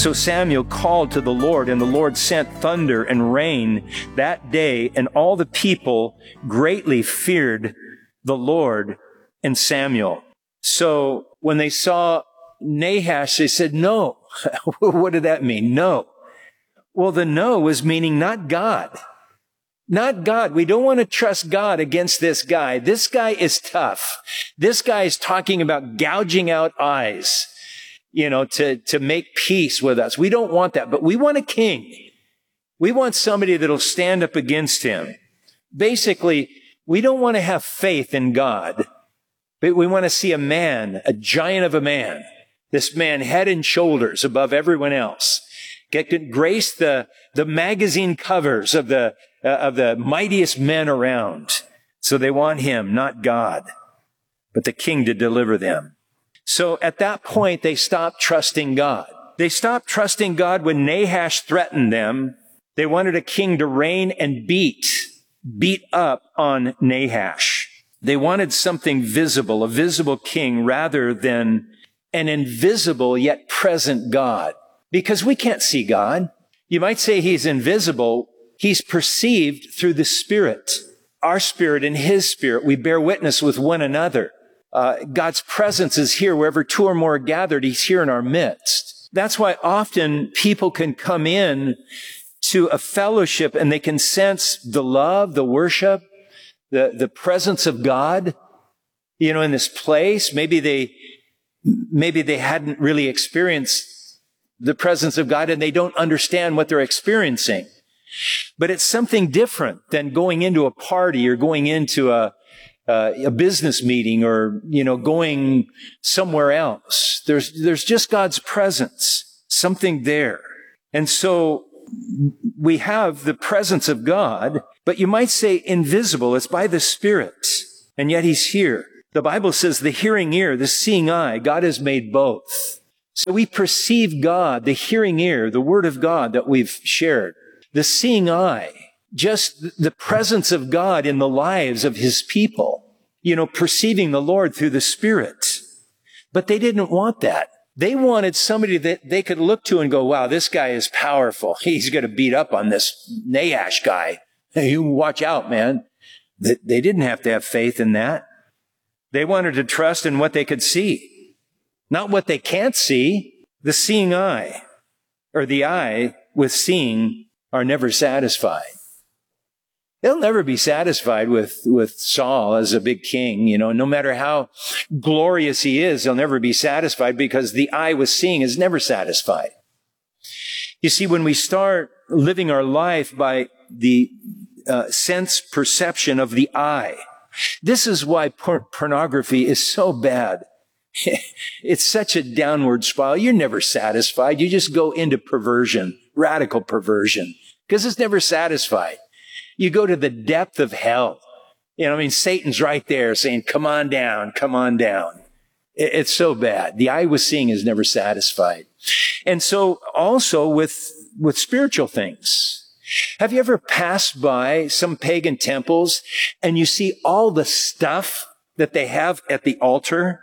So Samuel called to the Lord, and the Lord sent thunder and rain that day, and all the people greatly feared the Lord and Samuel. So when they saw Nahash, they said, no. What did that mean? No. Well, the no was meaning not God. Not God. We don't want to trust God against this guy. This guy is tough. This guy is talking about gouging out eyes, to make peace with us. We don't want that, but we want a king. We want somebody that'll stand up against him. Basically, we don't want to have faith in God, but we want to see a man, a giant of a man. This man head and shoulders above everyone else. Could grace the magazine covers of the mightiest men around. So they want him, not God, but the king to deliver them. So at that point, they stopped trusting God. They stopped trusting God when Nahash threatened them. They wanted a king to reign and beat up on Nahash. They wanted something visible, a visible king, rather than an invisible yet present God. Because we can't see God. You might say he's invisible. He's perceived through the Spirit. Our spirit and his spirit, we bear witness with one another. God's presence is here. Wherever two or more are gathered, he's here in our midst. That's why often people can come in to a fellowship and they can sense the love, the worship, the presence of God, in this place. Maybe they hadn't really experienced the presence of God and they don't understand what they're experiencing. But it's something different than going into a party or going into a business meeting or, going somewhere else. There's just God's presence, something there. And so we have the presence of God, but you might say invisible. It's by the Spirit, and yet he's here. The Bible says the hearing ear, the seeing eye, God has made both. So we perceive God, the hearing ear, the word of God that we've shared, the seeing eye, just the presence of God in the lives of his people, perceiving the Lord through the Spirit. But they didn't want that. They wanted somebody that they could look to and go, wow, this guy is powerful. He's going to beat up on this Nahash guy. Hey, you watch out, man. They didn't have to have faith in that. They wanted to trust in what they could see. Not what they can't see. The seeing eye, or the eye with seeing, are never satisfied. They'll never be satisfied with Saul as a big king, no matter how glorious he is, they'll never be satisfied because the eye with seeing is never satisfied. You see, when we start living our life by the sense perception of the eye, this is why pornography is so bad. It's such a downward spiral. You're never satisfied. You just go into perversion, radical perversion, because it's never satisfied. You go to the depth of hell. Satan's right there saying, come on down, come on down. It's so bad. The eye with seeing is never satisfied. And so also with spiritual things. Have you ever passed by some pagan temples and you see all the stuff that they have at the altar?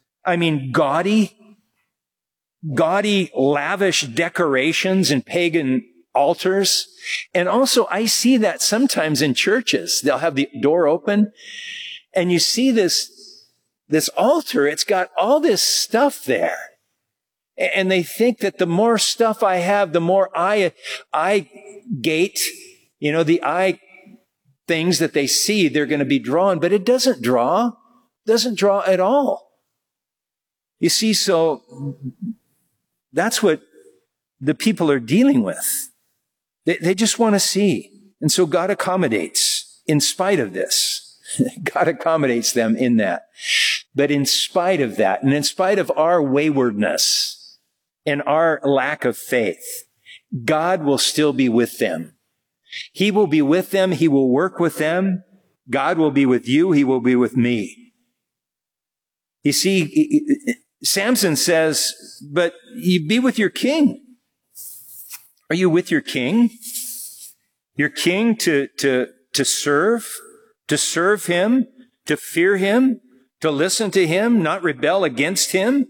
Gaudy, lavish decorations in pagan altars. And also I see that sometimes in churches. They'll have the door open and you see this altar. It's got all this stuff there. And they think that the more stuff I have, the more eye gate, the eye things that they see, they're going to be drawn. But it doesn't draw at all. You see, so that's what the people are dealing with. They just want to see. And so God accommodates in spite of this. God accommodates them in that. But in spite of that, and in spite of our waywardness and our lack of faith, God will still be with them. He will be with them. He will work with them. God will be with you. He will be with me. You see, Samson says, but you be with your king. Are you with your king? Your king to serve him, to fear him, to listen to him, not rebel against him?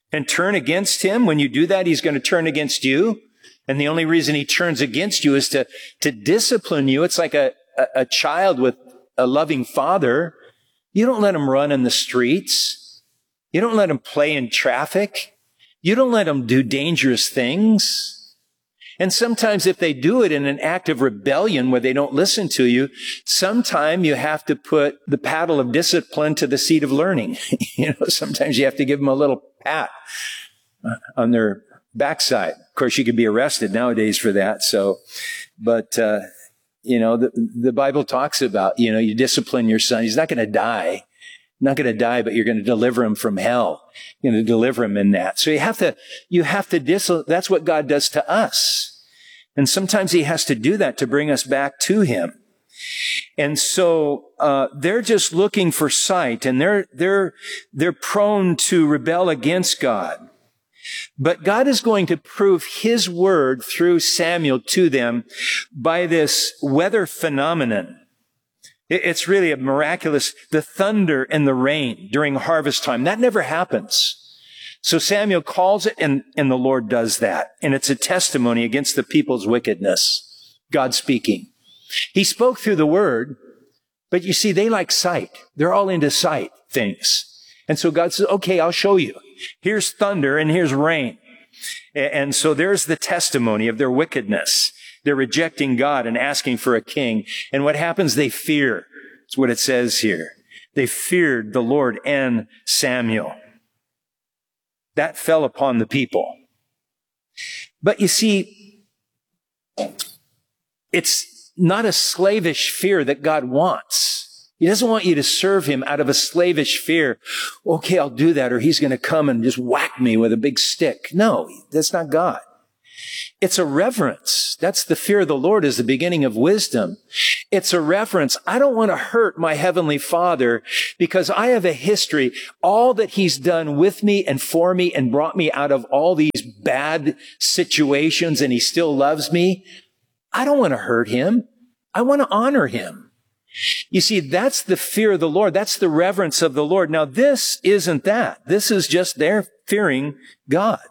and turn against him, when you do that, he's going to turn against you. And the only reason he turns against you is to discipline you. It's like a child with a loving father. You don't let him run in the streets. You don't let him play in traffic. You don't let him do dangerous things. And sometimes if they do it in an act of rebellion where they don't listen to you, sometime you have to put the paddle of discipline to the seat of learning. Sometimes you have to give them a little pat on their backside. Of course, you could be arrested nowadays for that. But the Bible talks about, you discipline your son. He's not going to die. Not going to die, but you're going to deliver him from hell. You're going to deliver him in that. So you have to that's what God does to us. And sometimes he has to do that to bring us back to him. And so, they're just looking for sight, and they're prone to rebel against God. But God is going to prove his word through Samuel to them by this weather phenomenon. It's really a miraculous, the thunder and the rain during harvest time. That never happens. So Samuel calls it, and the Lord does that. And it's a testimony against the people's wickedness. God speaking. He spoke through the word, but you see, they like sight. They're all into sight things. And so God says, okay, I'll show you. Here's thunder and here's rain. And so there's the testimony of their wickedness. They're rejecting God and asking for a king. And what happens? They fear. That's what it says here. They feared the Lord and Samuel. That fell upon the people. But you see, it's not a slavish fear that God wants. He doesn't want you to serve him out of a slavish fear. Okay, I'll do that, or he's going to come and just whack me with a big stick. No, that's not God. It's a reverence. That's the fear of the Lord is the beginning of wisdom. It's a reverence. I don't want to hurt my heavenly Father because I have a history. All that he's done with me and for me and brought me out of all these bad situations, and he still loves me. I don't want to hurt him. I want to honor him. You see, that's the fear of the Lord. That's the reverence of the Lord. Now, this isn't that. This is just their fearing God.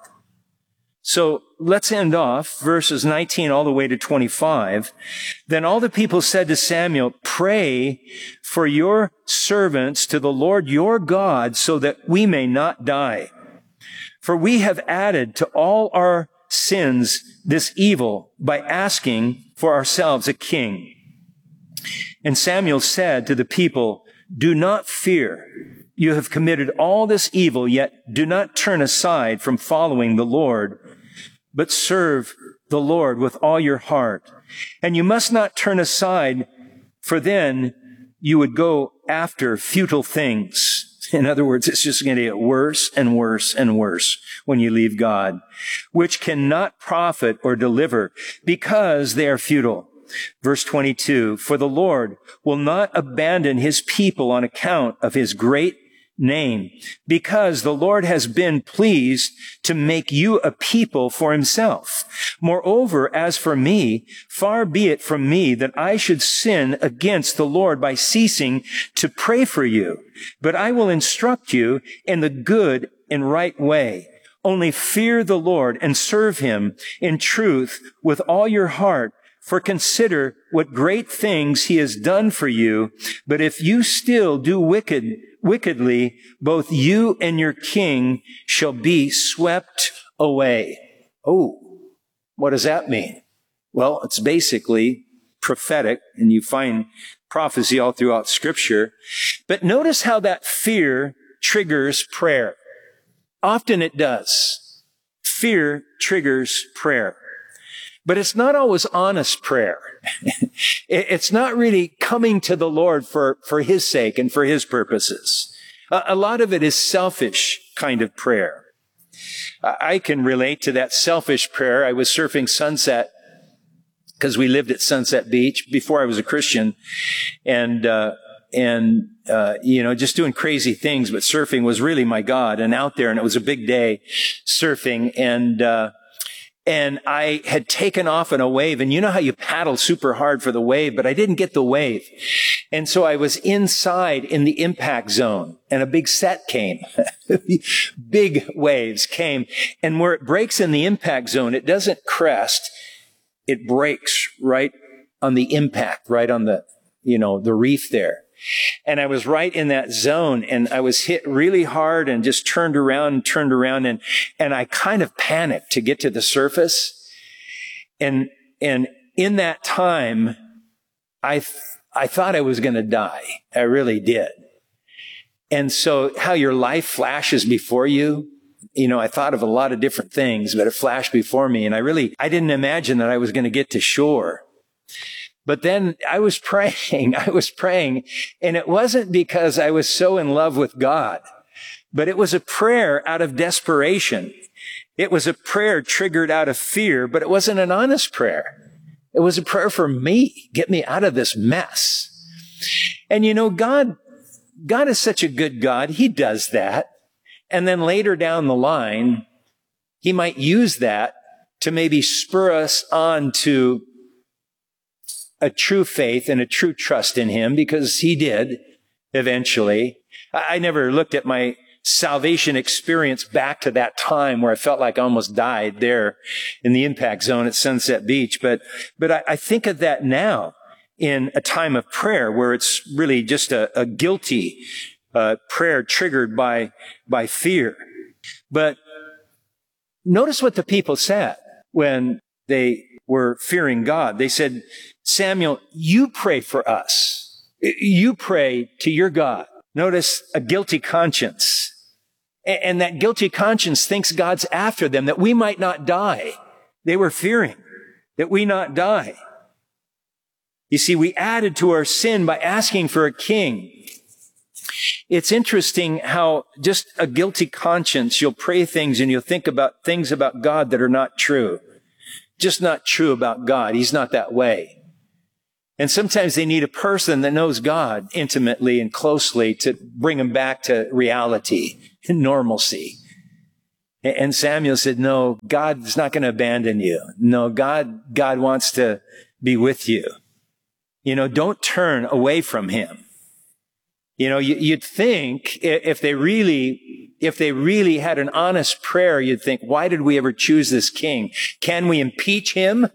So let's end off verses 19 all the way to 25. Then all the people said to Samuel, pray for your servants to the Lord your God so that we may not die. For we have added to all our sins this evil by asking for ourselves a king. And Samuel said to the people, do not fear. You have committed all this evil, yet do not turn aside from following the Lord, but serve the Lord with all your heart. And you must not turn aside, for then you would go after futile things. In other words, it's just going to get worse and worse and worse when you leave God, which cannot profit or deliver because they are futile. Verse 22, for the Lord will not abandon his people on account of his great name, because the Lord has been pleased to make you a people for himself. Moreover, as for me, far be it from me that I should sin against the Lord by ceasing to pray for you, but I will instruct you in the good and right way. Only fear the Lord and serve him in truth with all your heart. For consider what great things he has done for you. But if you still do wickedly, both you and your king shall be swept away. Oh, what does that mean? Well, it's basically prophetic, and you find prophecy all throughout Scripture. But notice how that fear triggers prayer. Often it does. Fear triggers prayer. But it's not always honest prayer. It's not really coming to the Lord for his sake and for his purposes. A lot of it is selfish kind of prayer. I can relate to that selfish prayer. I was surfing Sunset because we lived at Sunset Beach before I was a Christian, and just doing crazy things, but surfing was really my God, and out there, and it was a big day surfing, and I had taken off in a wave, and you know how you paddle super hard for the wave, but I didn't get the wave. And so I was inside in the impact zone, and a big set came. Big waves came. And where it breaks in the impact zone, it doesn't crest. It breaks right on the impact, right on the, the reef there. And I was right in that zone, and I was hit really hard and just turned around, and I kind of panicked to get to the surface. And in that time, I thought I was going to die. I really did. And so how your life flashes before you, I thought of a lot of different things, but it flashed before me. And I didn't imagine that I was going to get to shore. But then I was praying, and it wasn't because I was so in love with God, but it was a prayer out of desperation. It was a prayer triggered out of fear, but it wasn't an honest prayer. It was a prayer for me. Get me out of this mess. And God is such a good God. He does that. And then later down the line, he might use that to maybe spur us on to a true faith and a true trust in him, because he did eventually. I never looked at my salvation experience back to that time where I felt like I almost died there in the impact zone at Sunset Beach. But I think of that now in a time of prayer where it's really just a guilty prayer triggered by fear. But notice what the people said when they were fearing God. They said, Samuel, you pray for us. You pray to your God. Notice a guilty conscience. And that guilty conscience thinks God's after them, that we might not die. They were fearing that we not die. You see, we added to our sin by asking for a king. It's interesting how just a guilty conscience, you'll pray things and you'll think about things about God that are not true. Just not true about God. He's not that way. And sometimes they need a person that knows God intimately and closely to bring them back to reality and normalcy. And Samuel said, no, God's not going to abandon you. No, God wants to be with you. Don't turn away from him. You'd think if they really had an honest prayer, you'd think, why did we ever choose this king? Can we impeach him?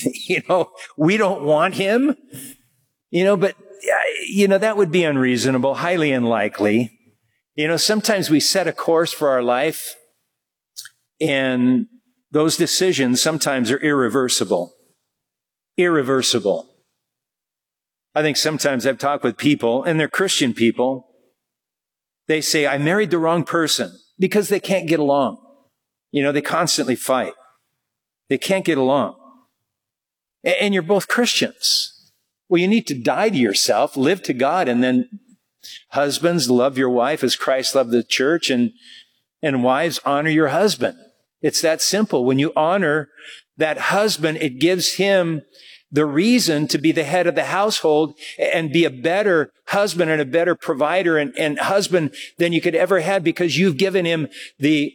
We don't want him. But that would be unreasonable, highly unlikely. Sometimes we set a course for our life, and those decisions sometimes are irreversible. Irreversible. I think sometimes I've talked with people, and they're Christian people. They say, I married the wrong person, because they can't get along. They constantly fight. They can't get along. And you're both Christians. Well, you need to die to yourself, live to God, and then husbands, love your wife as Christ loved the church, and wives, honor your husband. It's that simple. When you honor that husband, it gives him the reason to be the head of the household and be a better husband and a better provider and husband than you could ever have, because you've given him the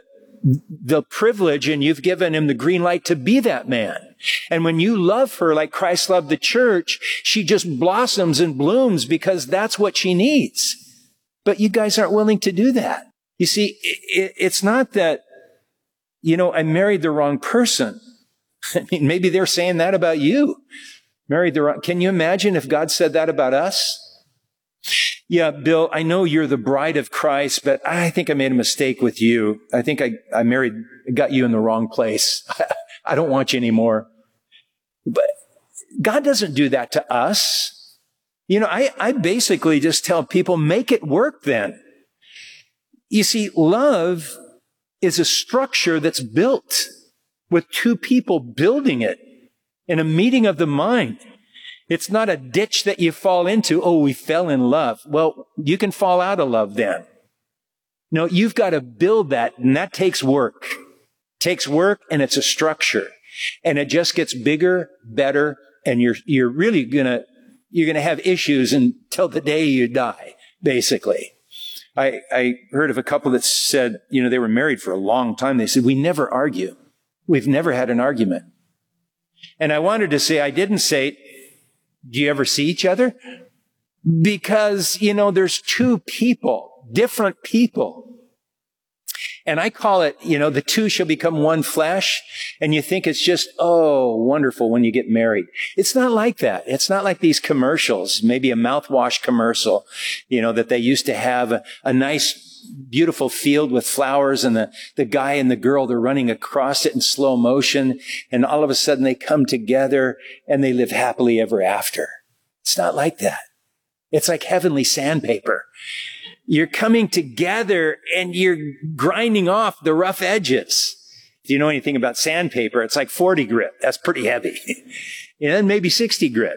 privilege and you've given him the green light to be that man. And when you love her like Christ loved the church, she just blossoms and blooms because that's what she needs. But you guys aren't willing to do that. You see, it's not that, I married the wrong person. I mean, maybe they're saying that about you. Married the wrong. Can you imagine if God said that about us? Yeah, Bill, I know you're the bride of Christ, but I think I made a mistake with you. I think I got you in the wrong place. I don't want you anymore. But God doesn't do that to us. I basically just tell people, make it work then. You see, love is a structure that's built with two people building it in a meeting of the mind. It's not a ditch that you fall into. Oh, we fell in love. Well, you can fall out of love then. No, you've got to build that, and that takes work. It takes work, and it's a structure. And it just gets bigger, better, and you're really gonna have issues until the day you die, basically. I heard of a couple that said, they were married for a long time. They said, we never argue. We've never had an argument. And I wanted to say, I didn't say, do you ever see each other? because, there's two people, different people. And I call it, the two shall become one flesh. And you think it's just, oh, wonderful when you get married. It's not like that. It's not like these commercials, maybe a mouthwash commercial, that they used to have a nice, beautiful field with flowers, and the guy and the girl, they're running across it in slow motion. And all of a sudden they come together and they live happily ever after. It's not like that. It's like heavenly sandpaper. You're coming together and you're grinding off the rough edges. If you know anything about sandpaper, it's like 40 grit. That's pretty heavy. And then maybe 60 grit.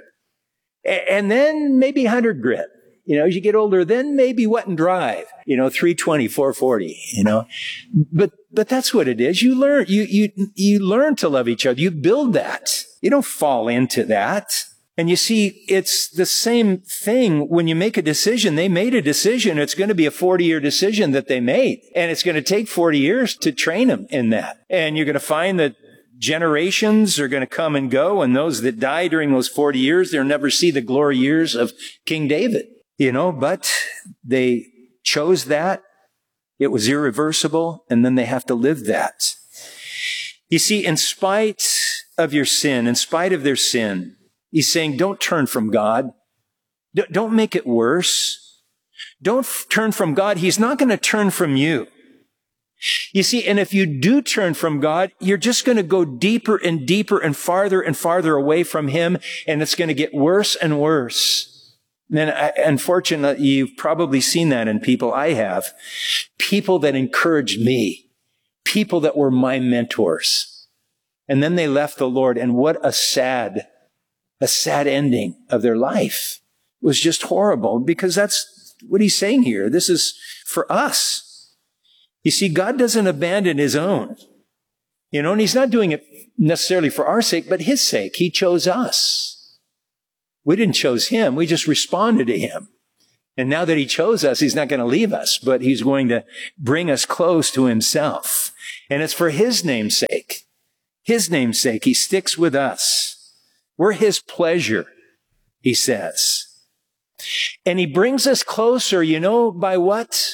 And then maybe 100 grit. As you get older, then maybe wet and dry. 320, 440, But that's what it is. You learn, you learn to love each other. You build that. You don't fall into that. And you see, it's the same thing when you make a decision. They made a decision. It's going to be a 40-year decision that they made. And it's going to take 40 years to train them in that. And you're going to find that generations are going to come and go. And those that die during those 40 years, they'll never see the glory years of King David. But they chose that. It was irreversible. And then they have to live that. You see, in spite of your sin, in spite of their sin, He's saying, don't turn from God. Don't make it worse. Don't turn from God. He's not going to turn from you. You see, and if you do turn from God, you're just going to go deeper and deeper and farther away from Him, and it's going to get worse and worse. And unfortunately, you've probably seen that in people. I have. People that encouraged me. People that were my mentors. And then they left the Lord, and what a sad ending of their life. It was just horrible, because that's what He's saying here. This is for us. You see, God doesn't abandon His own. And He's not doing it necessarily for our sake, but His sake. He chose us. We didn't choose Him. We just responded to Him. And now that He chose us, He's not going to leave us, but He's going to bring us close to Himself. And it's for His name's sake. His name's sake. He sticks with us. We're His pleasure, He says. And He brings us closer, by what?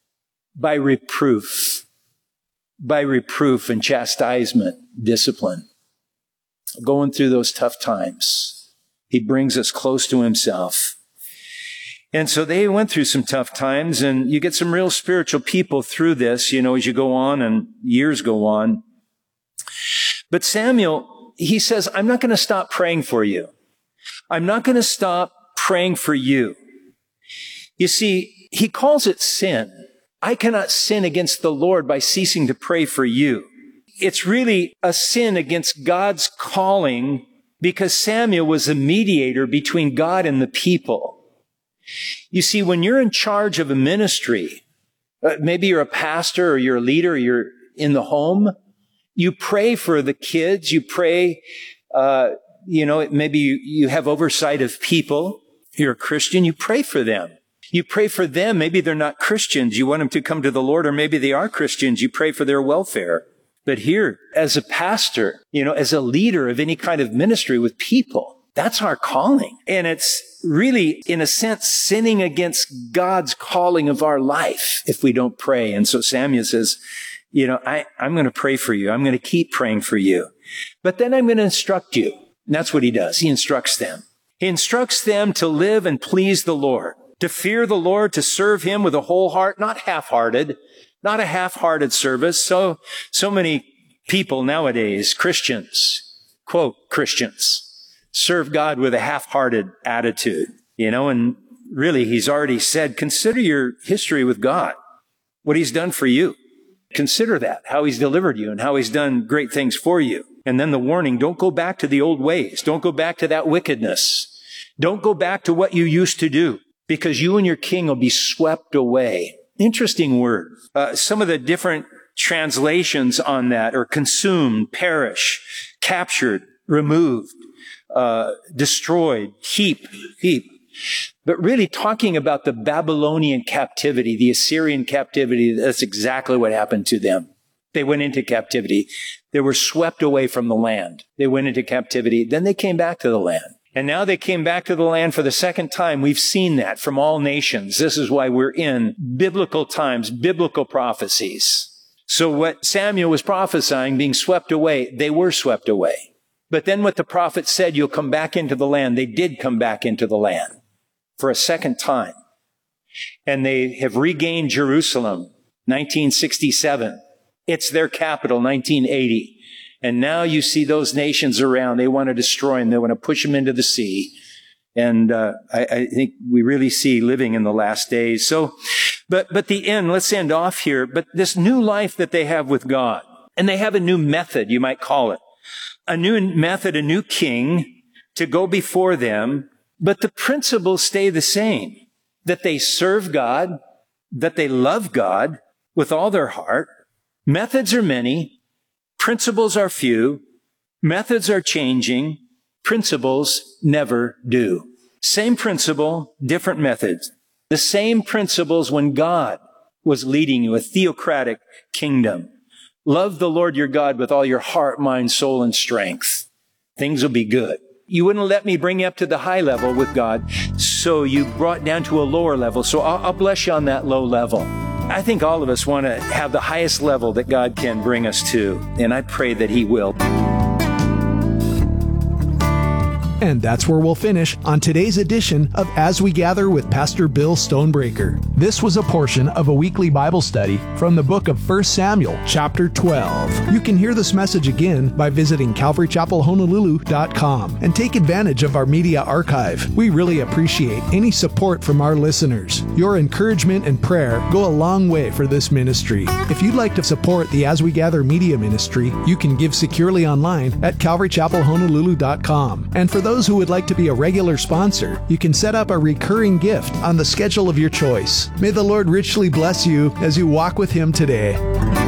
By reproof. By reproof and chastisement, discipline. Going through those tough times, He brings us close to Himself. And so they went through some tough times, and you get some real spiritual people through this, as you go on and years go on. But Samuel, he says, I'm not going to stop praying for you. I'm not going to stop praying for you. You see, he calls it sin. I cannot sin against the Lord by ceasing to pray for you. It's really a sin against God's calling, because Samuel was a mediator between God and the people. You see, when you're in charge of a ministry, maybe you're a pastor or you're a leader, or you're in the home, you pray for the kids. You pray, maybe you have oversight of people. You're a Christian. You pray for them. You pray for them. Maybe they're not Christians. You want them to come to the Lord, or maybe they are Christians. You pray for their welfare. But here, as a pastor, as a leader of any kind of ministry with people, that's our calling. And it's really, in a sense, sinning against God's calling of our life if we don't pray. And so Samuel says, I'm going to pray for you. I'm going to keep praying for you. But then I'm going to instruct you. And that's what he does. He instructs them. He instructs them to live and please the Lord, to fear the Lord, to serve Him with a whole heart, not half-hearted, not a half-hearted service. So many people nowadays, Christians, quote, Christians, serve God with a half-hearted attitude, and really He's already said, consider your history with God, what He's done for you. Consider that, how He's delivered you and how He's done great things for you. And then the warning, don't go back to the old ways. Don't go back to that wickedness. Don't go back to what you used to do, because you and your king will be swept away. Interesting word. Some of the different translations on that are consumed, perish, captured, removed, destroyed, heap. But really talking about the Babylonian captivity, the Assyrian captivity, that's exactly what happened to them. They went into captivity. They were swept away from the land. They went into captivity. Then they came back to the land. And now they came back to the land for the second time. We've seen that from all nations. This is why we're in biblical times, biblical prophecies. So what Samuel was prophesying, being swept away, they were swept away. But then what the prophet said, you'll come back into the land. They did come back into the land for a second time. And they have regained Jerusalem, 1967. It's their capital, 1980. And now you see those nations around. They want to destroy them. They want to push them into the sea. And I think we really see living in the last days. So, but the end, let's end off here. But this new life that they have with God, and they have a new method, you might call it. A new method, a new king to go before them. But the principles stay the same. That they serve God, that they love God with all their heart. Methods are many. Principles are few. Methods are changing. Principles never do. Same principle, different methods. The same principles when God was leading you, a theocratic kingdom. Love the Lord your God with all your heart, mind, soul, and strength. Things will be good. You wouldn't let me bring you up to the high level with God, so you brought down to a lower level. So I'll bless you on that low level. I think all of us want to have the highest level that God can bring us to, and I pray that He will. And that's where we'll finish on today's edition of As We Gather with Pastor Bill Stonebreaker. This was a portion of a weekly Bible study from the book of 1 Samuel, chapter 12. You can hear this message again by visiting CalvaryChapelHonolulu.com and take advantage of our media archive. We really appreciate any support from our listeners. Your encouragement and prayer go a long way for this ministry. If you'd like to support the As We Gather media ministry, you can give securely online at CalvaryChapelHonolulu.com. And for those who would like to be a regular sponsor, you can set up a recurring gift on the schedule of your choice. May the Lord richly bless you as you walk with Him today.